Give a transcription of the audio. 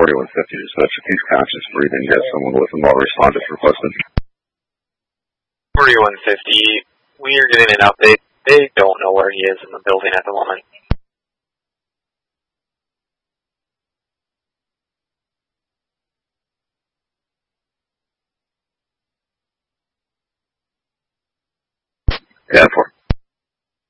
4150 dispatch. If he's conscious, breathing, have someone with him, I'll respond if requested. 4150, we are getting an update. They don't know where he is in the building at the moment. Yeah, 4.